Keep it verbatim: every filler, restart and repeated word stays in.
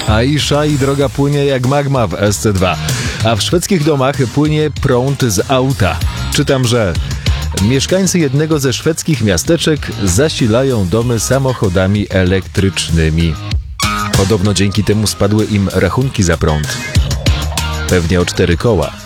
Aisha i droga płynie jak magma w S C dwa. A w szwedzkich domach płynie prąd z auta. Czytam, że mieszkańcy jednego ze szwedzkich miasteczek zasilają domy samochodami elektrycznymi. Podobno dzięki temu spadły im rachunki za prąd. Pewnie o cztery koła.